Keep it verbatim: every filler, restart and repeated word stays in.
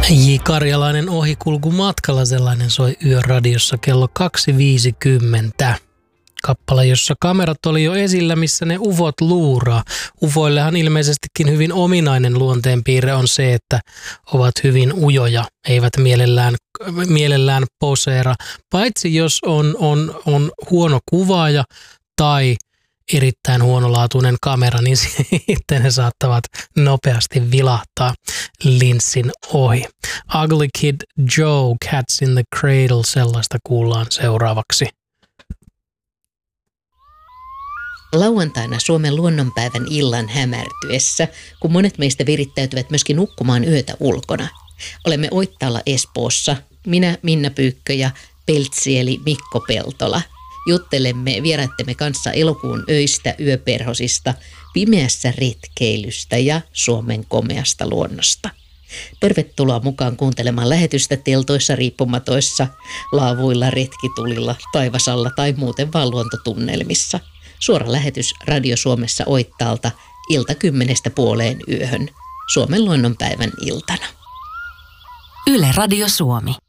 J. Karjalainen ohikulku matkalla, sellainen soi Yöradiossa kello kaksi viisikymmentä. Kappale, jossa kamerat oli jo esillä, missä ne ufot luuraa. Ufoillehan ilmeisestikin hyvin ominainen luonteenpiirre on se, että ovat hyvin ujoja, eivät mielellään, mielellään poseera. Paitsi jos on, on, on huono kuvaaja tai erittäin huonolaatuinen kamera, niin sitten ne saattavat nopeasti vilahtaa linssin ohi. Ugly Kid Joe, Cats in the Cradle, sellaista kuullaan seuraavaksi. Lauantaina Suomen luonnonpäivän illan hämärtyessä, kun monet meistä virittäytyvät myöskin nukkumaan yötä ulkona. Olemme Oittaalla Espoossa, minä Minna Pyykkö ja Peltsi eli Mikko Peltola. Juttelemme vieraittemme kanssa elokuun öistä, yöperhosista, pimeässä retkeilystä ja Suomen komeasta luonnosta. Tervetuloa mukaan kuuntelemaan lähetystä teltoissa, riippumatoissa, laavuilla, retkitulilla, taivasalla tai muuten vaan luontotunnelmissa. Suora lähetys Radio Suomessa Oittaalta ilta kymmenestä puoleen yöhön Suomen luonnonpäivän iltana. Yle Radio Suomi.